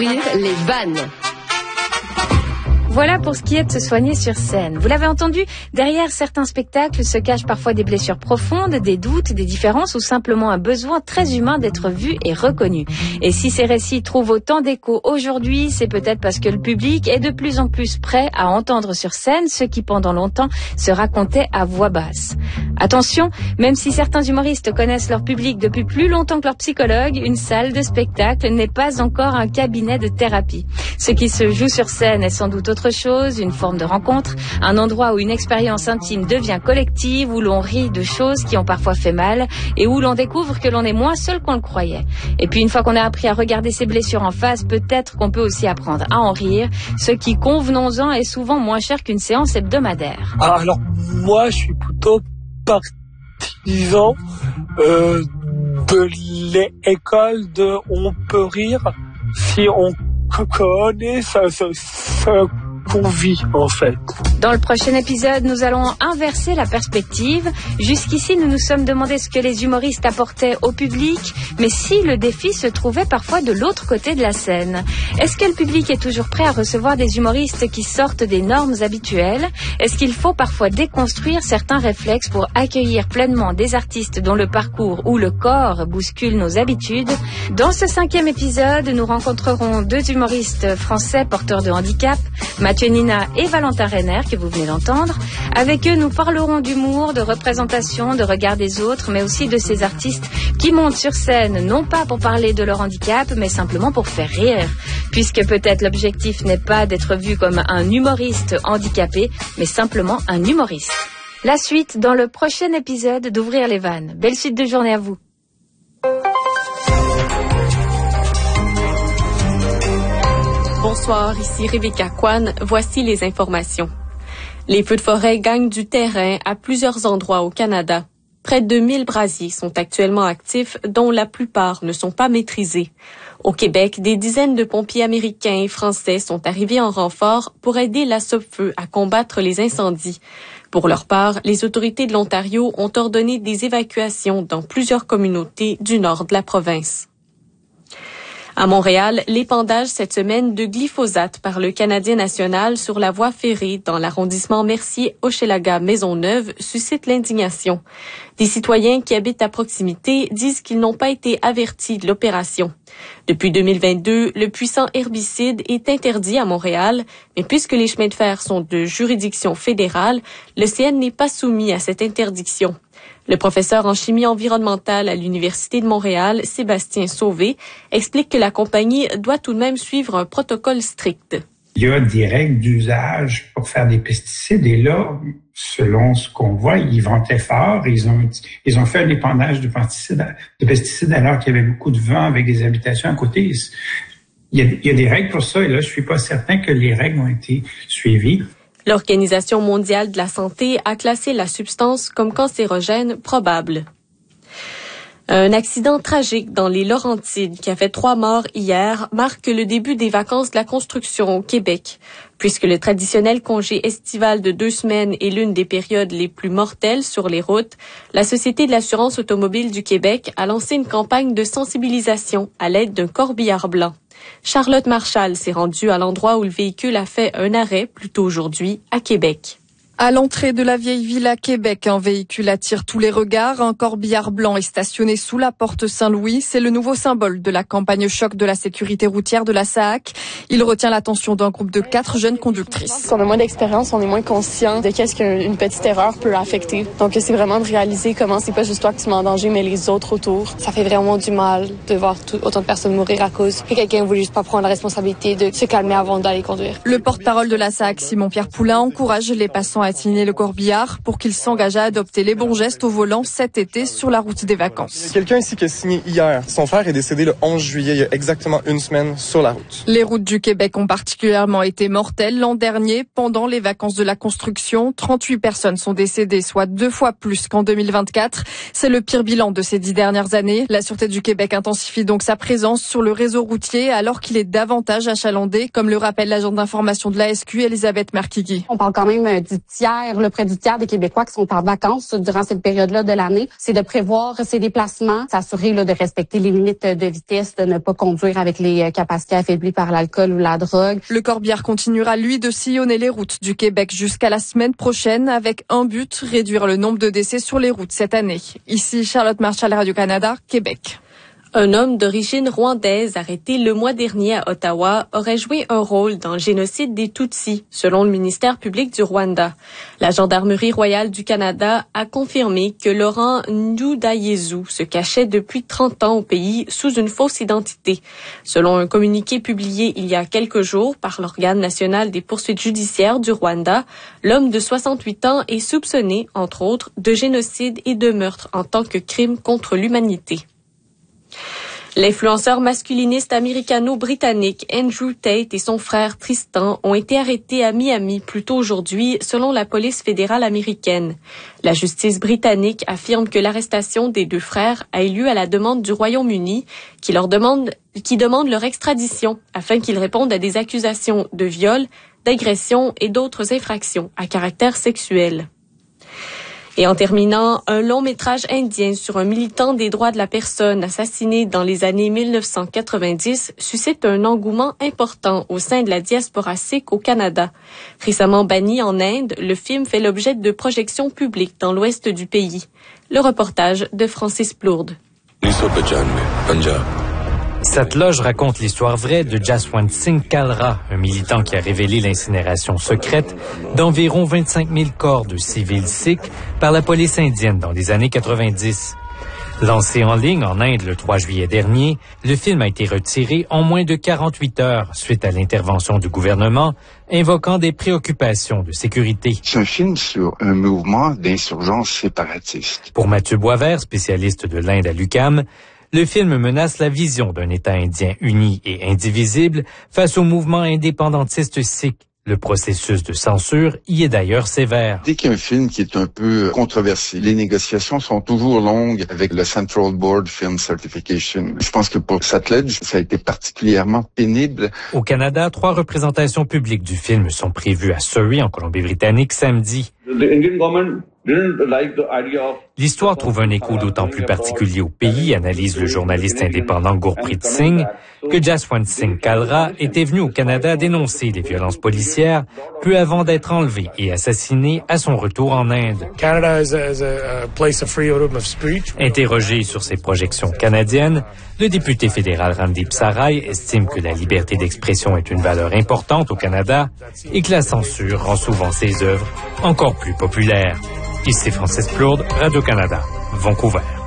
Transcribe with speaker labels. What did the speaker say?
Speaker 1: Les vannes.
Speaker 2: Voilà pour ce qui est de se soigner sur scène. Vous l'avez entendu, derrière certains spectacles se cachent parfois des blessures profondes, des doutes, des différences ou simplement un besoin très humain d'être vu et reconnu. Et si ces récits trouvent autant d'écho aujourd'hui, c'est peut-être parce que le public est de plus en plus prêt à entendre sur scène ce qui pendant longtemps se racontait à voix basse. Attention, même si certains humoristes connaissent leur public depuis plus longtemps que leur psychologue, une salle de spectacle n'est pas encore un cabinet de thérapie. Ce qui se joue sur scène est sans doute autre chose, une forme de rencontre, un endroit où une expérience intime devient collective, où l'on rit de choses qui ont parfois fait mal et où l'on découvre que l'on est moins seul qu'on le croyait. Et puis une fois qu'on a appris à regarder ses blessures en face, peut-être qu'on peut aussi apprendre à en rire, ce qui, convenons-en, est souvent moins cher qu'une séance hebdomadaire.
Speaker 3: Alors moi je suis plutôt partisan de l'école de on peut rire si on connaît ça qu'on vit en fait.
Speaker 2: Dans le prochain épisode, nous allons inverser la perspective. Jusqu'ici, nous nous sommes demandé ce que les humoristes apportaient au public, mais si le défi se trouvait parfois de l'autre côté de la scène. Est-ce que le public est toujours prêt à recevoir des humoristes qui sortent des normes habituelles? Est-ce qu'il faut parfois déconstruire certains réflexes pour accueillir pleinement des artistes dont le parcours ou le corps bouscule nos habitudes? Dans ce 5e épisode, nous rencontrerons 2 humoristes français porteurs de handicap, Mathieu Nina et Valentin Renner, que vous venez d'entendre. Avec eux, nous parlerons d'humour, de représentation, de regard des autres, mais aussi de ces artistes qui montent sur scène, non pas pour parler de leur handicap, mais simplement pour faire rire. Puisque peut-être l'objectif n'est pas d'être vu comme un humoriste handicapé, mais simplement un humoriste. La suite dans le prochain épisode d'Ouvrir les vannes. Belle suite de journée à vous.
Speaker 4: Bonsoir, ici Rebecca Kwan. Voici les informations. Les feux de forêt gagnent du terrain à plusieurs endroits au Canada. Près de 1000 brasiers sont actuellement actifs, dont la plupart ne sont pas maîtrisés. Au Québec, des dizaines de pompiers américains et français sont arrivés en renfort pour aider la Sopfeu à combattre les incendies. Pour leur part, les autorités de l'Ontario ont ordonné des évacuations dans plusieurs communautés du nord de la province. À Montréal, l'épandage cette semaine de glyphosate par le Canadien national sur la voie ferrée dans l'arrondissement Mercier-Hochelaga-Maisonneuve suscite l'indignation. Des citoyens qui habitent à proximité disent qu'ils n'ont pas été avertis de l'opération. Depuis 2022, le puissant herbicide est interdit à Montréal, mais puisque les chemins de fer sont de juridiction fédérale, le CN n'est pas soumis à cette interdiction. Le professeur en chimie environnementale à l'Université de Montréal, Sébastien Sauvé, explique que la compagnie doit tout de même suivre un protocole strict.
Speaker 5: Il y a des règles d'usage pour faire des pesticides et là, selon ce qu'on voit, ils vantaient fort. Ils ont fait un épandage de pesticides alors qu'il y avait beaucoup de vent avec des habitations à côté. Il y a des règles pour ça et là, je suis pas certain que les règles ont été suivies.
Speaker 4: L'Organisation mondiale de la santé a classé la substance comme cancérogène probable. Un accident tragique dans les Laurentides qui a fait 3 morts hier marque le début des vacances de la construction au Québec. Puisque le traditionnel congé estival de 2 semaines est l'une des périodes les plus mortelles sur les routes, la Société de l'assurance automobile du Québec a lancé une campagne de sensibilisation à l'aide d'un corbillard blanc. Charlotte Marchal s'est rendue à l'endroit où le véhicule a fait un arrêt plus tôt aujourd'hui à Québec.
Speaker 6: À l'entrée de la vieille ville à Québec, un véhicule attire tous les regards. Un corbillard blanc est stationné sous la porte Saint-Louis. C'est le nouveau symbole de la campagne choc de la sécurité routière de la SAAC. Il retient l'attention d'un groupe de 4 jeunes conductrices.
Speaker 7: On a moins d'expérience, on est moins conscient de qu'est-ce qu'une petite erreur peut affecter. Donc c'est vraiment de réaliser comment c'est pas juste toi que tu mets en danger, mais les autres autour. Ça fait vraiment du mal de voir autant de personnes mourir à cause que quelqu'un voulait juste pas prendre la responsabilité de se calmer avant d'aller conduire.
Speaker 6: Le porte-parole de la SAAC, Simon-Pierre Poulain, encourage les passants à signer le corbillard pour qu'il s'engage à adopter les bons gestes au volant cet été sur la route des vacances.
Speaker 8: Il y a quelqu'un ici qui a signé hier. Son frère est décédé le 11 juillet, il y a exactement 1 semaine, sur la route.
Speaker 6: Les routes du Québec ont particulièrement été mortelles l'an dernier. Pendant les vacances de la construction, 38 personnes sont décédées, soit 2 fois plus qu'en 2024. C'est le pire bilan de ces 10 dernières années. La Sûreté du Québec intensifie donc sa présence sur le réseau routier alors qu'il est davantage achalandé, comme le rappelle l'agent d'information de l'ASQ, Elisabeth Merkigi.
Speaker 9: On parle quand même du
Speaker 1: près du tiers des Québécois qui sont en vacances durant cette période-là de l'année. C'est de prévoir ces déplacements, s'assurer de respecter les limites de vitesse, de ne pas conduire avec les capacités affaiblies par l'alcool ou la drogue.
Speaker 6: Le Corbière continuera, lui, de sillonner les routes du Québec jusqu'à la semaine prochaine avec un but, réduire le nombre de décès sur les routes cette année. Ici, Charlotte Marchal, Radio-Canada, Québec.
Speaker 4: Un homme d'origine rwandaise arrêté le mois dernier à Ottawa aurait joué un rôle dans le génocide des Tutsis, selon le ministère public du Rwanda. La Gendarmerie royale du Canada a confirmé que Laurent Ndudayezu se cachait depuis 30 ans au pays sous une fausse identité. Selon un communiqué publié il y a quelques jours par l'organe national des poursuites judiciaires du Rwanda, l'homme de 68 ans est soupçonné, entre autres, de génocide et de meurtre en tant que crime contre l'humanité. L'influenceur masculiniste américano-britannique Andrew Tate et son frère Tristan ont été arrêtés à Miami plus tôt aujourd'hui, selon la police fédérale américaine. La justice britannique affirme que l'arrestation des deux frères a eu lieu à la demande du Royaume-Uni, qui demande leur extradition afin qu'ils répondent à des accusations de viol, d'agression et d'autres infractions à caractère sexuel. Et en terminant, un long métrage indien sur un militant des droits de la personne assassiné dans les années 1990 suscite un engouement important au sein de la diaspora sikh au Canada. Récemment banni en Inde, le film fait l'objet de projections publiques dans l'ouest du pays. Le reportage de Francis Plourde.
Speaker 9: Cette loge raconte l'histoire vraie de Jaswant Singh Kalra, un militant qui a révélé l'incinération secrète d'environ 25 000 corps de civils sikhs par la police indienne dans les années 90. Lancé en ligne en Inde le 3 juillet dernier, le film a été retiré en moins de 48 heures suite à l'intervention du gouvernement, invoquant des préoccupations de sécurité.
Speaker 10: C'est un film sur un mouvement d'insurgence séparatiste.
Speaker 9: Pour Mathieu Boisvert, spécialiste de l'Inde à l'UQAM, le film menace la vision d'un État indien uni et indivisible face au mouvement indépendantiste sikh. Le processus de censure y est d'ailleurs sévère.
Speaker 10: Dès qu'il y a un film qui est un peu controversé, les négociations sont toujours longues avec le Central Board Film Certification. Je pense que pour Satledge, ça a été particulièrement pénible.
Speaker 9: Au Canada, 3 représentations publiques du film sont prévues à Surrey, en Colombie-Britannique, samedi. L'histoire trouve un écho d'autant plus particulier au pays, analyse le journaliste indépendant Gurpreet Singh, que Jaswant Singh Kalra était venu au Canada dénoncer les violences policières peu avant d'être enlevé et assassiné à son retour en Inde. Interrogé sur ses projections canadiennes, le député fédéral Randeep Sarai estime que la liberté d'expression est une valeur importante au Canada et que la censure rend souvent ses œuvres encore plus populaires. Ici Francis Plourde, Radio-Canada, Vancouver.